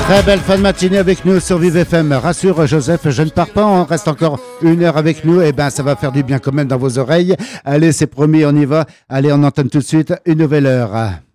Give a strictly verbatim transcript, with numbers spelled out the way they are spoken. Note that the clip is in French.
Très belle fin de matinée avec nous sur Vive F M. Rassure Joseph, je ne pars pas, on reste encore une heure avec nous. Et ben ça va faire du bien quand même dans vos oreilles. Allez, c'est promis, on y va. Allez, on entame tout de suite une nouvelle heure.